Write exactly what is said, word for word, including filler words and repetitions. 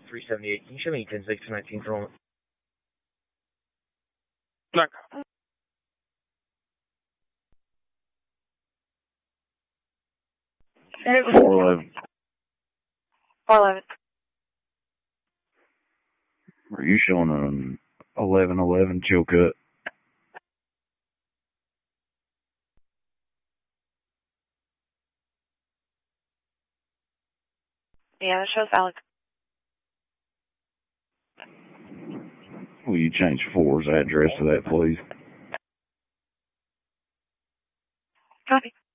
three seventy-eight. Can you show me ten six nineteen for a moment? Look. four eleven. four eleven. Are you showing an eleven eleven chill cut? Yeah, that shows valid. Will you change four's address to that, please? Copy.